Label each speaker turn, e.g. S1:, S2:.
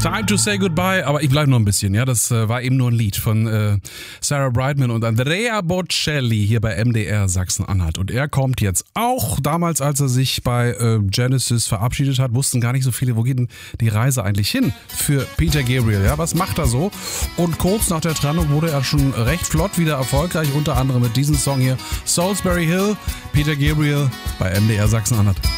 S1: Time to Say Goodbye, aber ich bleibe noch ein bisschen, ja, das war eben nur ein Lied von Sarah Brightman und Andrea Bocelli hier bei MDR Sachsen-Anhalt und er kommt jetzt auch, damals als er sich bei Genesis verabschiedet hat, wussten gar nicht so viele, wo geht denn die Reise eigentlich hin für Peter Gabriel, ja, was macht er so? Und kurz nach der Trennung wurde er schon recht flott wieder erfolgreich, unter anderem mit diesem Song hier, Salisbury Hill, Peter Gabriel bei MDR Sachsen-Anhalt.